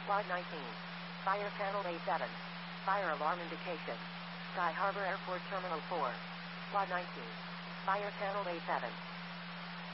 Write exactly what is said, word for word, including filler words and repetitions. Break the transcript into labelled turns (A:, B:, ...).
A: Quad nineteen. Fire channel A seven. Fire alarm indication. Sky Harbor Airport Terminal four. Quad nineteen. Fire channel A seven.